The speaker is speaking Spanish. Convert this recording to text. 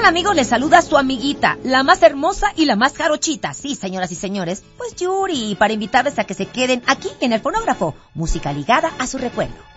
tal, amigos? Les saluda su amiguita, la más hermosa y la más jarochita. Sí, señoras y señores, pues Yuri, para invitarles a que se queden aquí en el fonógrafo. Música ligada a su recuerdo.